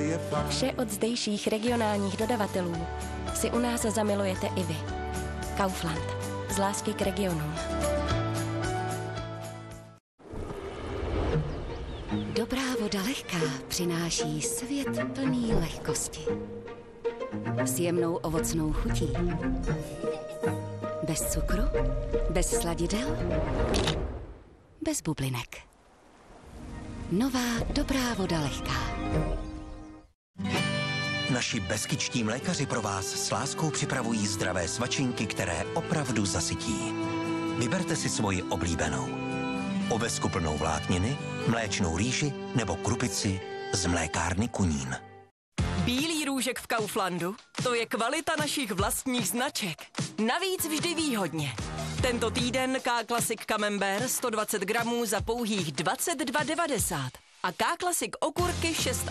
je fakt. Vše od zdejších regionálních dodavatelů si u nás zamilujete i vy. Kaufland. Z lásky k regionům. Dobrá voda lehká přináší svět plný lehkosti. S jemnou ovocnou chutí. Bez cukru, bez sladidel, bez bublinek. Nová dobrá voda lehká. Naši beskičtí mlékaři pro vás s láskou připravují zdravé svačinky, které opravdu zasytí. Vyberte si svoji oblíbenou. Ovesku plnou vlákniny, mléčnou rýži nebo krupici z mlékárny Kunín. Bílý růžek v Kauflandu, to je kvalita našich vlastních značek. Navíc vždy výhodně. Tento týden K-Classic Camembert 120 gramů za pouhých 22,90 a K-Classic okurky 6